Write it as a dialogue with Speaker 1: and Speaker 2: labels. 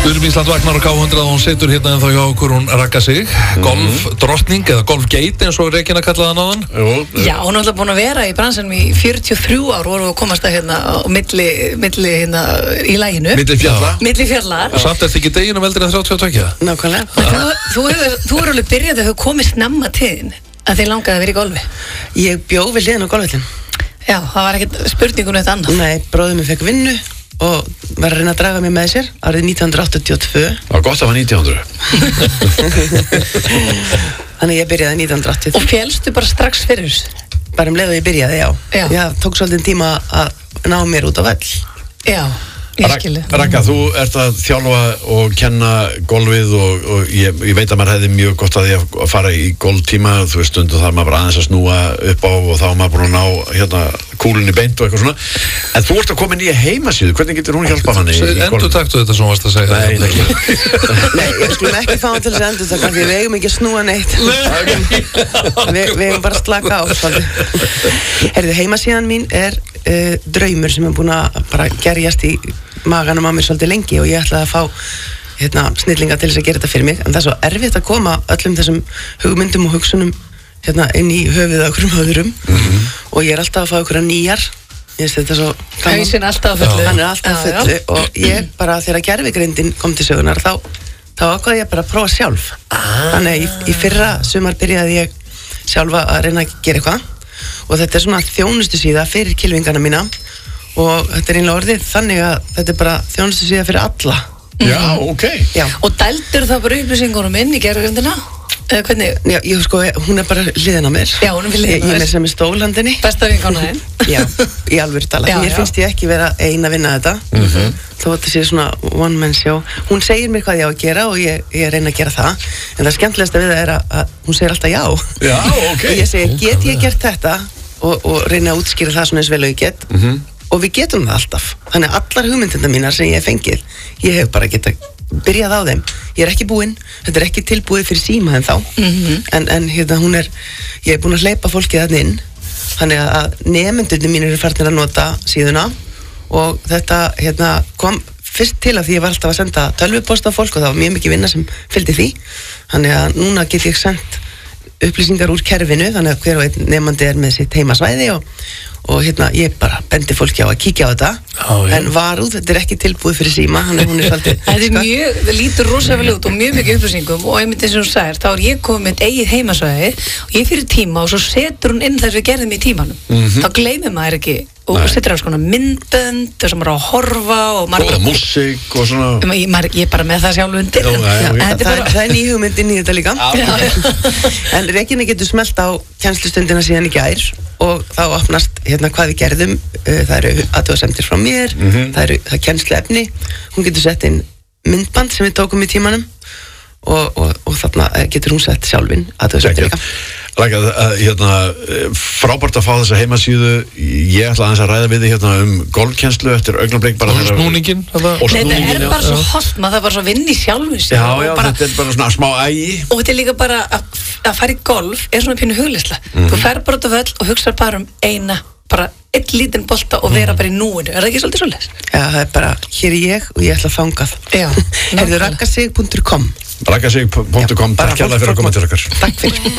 Speaker 1: Við erum Ísland Vagnar og K100 og hún situr hérna en þá hjá okkur, hún Ragga Sig, golf drottning eða golfgate eins og Regina kallaði hann áðan.
Speaker 2: Já, hún er alltaf búin að vera í bransanum í 43 ár og voru að komast að hérna á milli hérna í læginu. Milli fjalla.
Speaker 1: Og samt eftir ekki deginum eldri en 32.
Speaker 2: Nákvæmlega. Þú er alveg byrjað að hafa komið snemma til þín að þið langaði að vera í golfi.
Speaker 3: Ég bjó við hliðina á golfvöllin.
Speaker 2: Já, það var ekkert spurningun eitt annað.
Speaker 3: Nei, bróðir minn fekk vinnu og var að reyna að draga mig með sér árið 1982.
Speaker 4: Það var gott að var 1900.
Speaker 3: Þannig ég byrjaði 1982.
Speaker 2: Og félstu bara strax fyrir þessu?
Speaker 3: Bara leið og ég byrjaði, já. Já, tók svolítið tíma að ná mér út á völl.
Speaker 2: Já.
Speaker 4: Ragga, þú ert að þjálfa og kenna golfið og ég veit að maður hefði mjög gott að því að fara í golftíma, þú veist, stundum þar maður bara aðeins að snúa upp á og þá er maður búin að ná hérna kúlunni beint og eitthvað svona. En þú ert að koma nýja heimasíðu, hvernig getur hún hjálpað hann í golf?
Speaker 1: Endurtaktu þetta sem varst að segja.
Speaker 3: Nei, ég skulum ekki fá hann til þess að endurtaka því við eigum ekki að snúa neitt. Við eigum bara að slaka á. Heyrðu, heimasíðan mín er draumur sem er búin að bara gerjast í maganum á mér svolítið lengi og ég ætlaði að fá snillinga til þess að gera þetta fyrir mig, en það er svo erfitt að koma öllum þessum hugmyndum og hugsunum inn í höfuð á okkurum öðrum og ég er alltaf að fá okkur nýjar. Ég veist þetta svo gaman.
Speaker 2: Hausinn alltaf að fullu.
Speaker 3: Hann er alltaf að fullu og ég bara þegar gervigreindin kom til sögunar þá ákvaði ég bara að prófa sjálf. Þannig í fyrra sumar byrjaði ég sjálfa að reyna að gera eitthvað og þetta er svona þjónustusíða fyrir kylfingana mína og þetta er einlega orðið þannig að þetta er bara þjónustusíða fyrir alla.
Speaker 4: Já, ok.
Speaker 3: Já.
Speaker 2: Og dældur það bara upplýsingunum inn í gerfugrindina? Eða hvernig?
Speaker 3: Já, ég sko, hún er bara hliðin á mér.
Speaker 2: Já, hún er við hliðin á
Speaker 3: mér. Ég er sem er stólhandinni.
Speaker 2: Besta vinkona þín.
Speaker 3: Já, í alvöru tala. Mér finnst ég ekki vera ein að vinna þetta. Þó þetta sé svona one man show. Hún segir mér hvað ég á að gera og ég reyna að gera það. En það skemmtilegasta við það er að hún segir alltaf já.
Speaker 4: Já, ok.
Speaker 3: Og ég segi, get ég gert þetta? Og reyna að útskýra það svona eins vel og ég get. Og við getum það alltaf. Þannig að allar hugmyndirna mínar sem ég hef fengið, ég hef bara getað byrjað á þeim. Ég er ekki búinn, þetta er ekki tilbúið fyrir síma en þá. En hérna ég er búin að hleypa fólkið þarna inn. Þannig að nemendurnir mínir eru farnir að nota síðuna og þetta kom fyrst til að því ég var alltaf að senda tölvupost á fólk og það var mjög mikið vinna sem fylgdi því. Þannig að núna get ég sendt upplýsingar úr kerfinu, þannig að hver og einn nemandi er með sitt heimasvæði og ég bara bendi fólki á að kíkja á þetta. En varúð, þetta er ekki tilbúið fyrir síma, hún er svolítið
Speaker 2: það lítur rosalega út og mjög mikið upplýsingum og einmitt eins og þú sagðir, þá er ég komið með eigið heimasvæði og ég fyrir tíma og svo setur hún inn þess við gerðum í tímanum. Þá gleymir maður ekki og setur alls konar myndbönd þess að maður á að horfa og
Speaker 4: músík og svona.
Speaker 2: Ég er bara með það sjálf undir.
Speaker 3: Það er ný hugmyndin í þetta líka. En Regina getur smellt á kennslustundina síðan í gær og þá opnast hvað við gerðum. Það eru athugasemdir frá mér, það er kennsluefni. Hún getur sett inn myndband sem við tókum í tímanum og þarna getur hún sett sjálfin athugasemdir líka.
Speaker 4: Frábært að fá þessa heimasíðu. Ég ætla aðeins að ræða við þig golfkennslu eftir augnablik bara
Speaker 1: og snúningin.
Speaker 2: Þetta er bara svo holt, maður það bara svo vinn í sjálfum sig.
Speaker 4: Já, þetta er bara svona smá ægi.
Speaker 2: Og þetta er líka bara að fara í golf er svona pínu hugleysla. Þú fer bara út á völl og hugsar bara einn lítinn bolta og vera bara í núinu. Er það ekki svolítið svoleiðis?
Speaker 3: Já, það er bara, hér er ég og ég ætla að fangað.
Speaker 2: Já.
Speaker 3: Raggasig.com
Speaker 4: Raggasig.com, takk kærlega fyrir að koma til okkar.
Speaker 3: Takk fyrir.